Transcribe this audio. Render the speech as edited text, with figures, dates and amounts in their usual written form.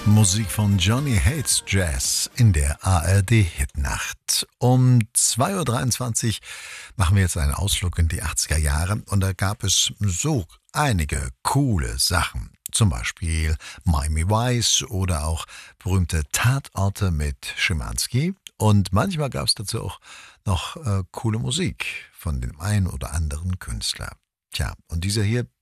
Musik von Johnny Hates Jazz in der ARD-Hitnacht. Um 2:23 Uhr machen wir jetzt einen Ausflug in die 80er Jahre und da gab es so einige coole Sachen. Zum Beispiel Miami Vice oder auch berühmte Tatorte mit Schimanski. Und manchmal gab es dazu auch noch coole Musik von dem einen oder anderen Künstler. Tja, und dieser hier